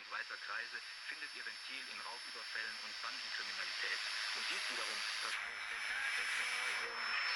und weißer Kreise findet ihr Ventil in Raubüberfällen und Bandenkriminalität. Und dies wiederum